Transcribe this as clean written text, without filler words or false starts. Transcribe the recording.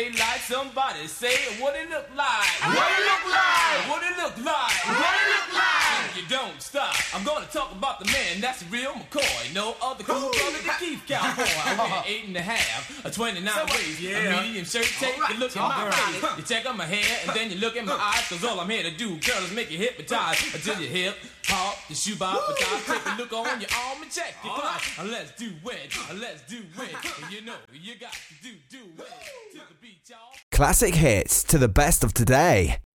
Like somebody say what it look like. What it look like. What it look like. What it look like. If you don't stop, I'm gonna talk about the man that's real McCoy. No other cool brother than Keith Cowboy. I wear 8.5, a 29 waist, a medium shirt. Take a look at my face. You check out my hair and then you look at my eyes. Cause all I'm here to do, girl, is make you hypnotize until you hip hop, the shoe box, but take a look on your arm and check it. Come on, let's do it. Let's do it. And you know you got to do it. To the beat, y'all. Classic hits to the best of today.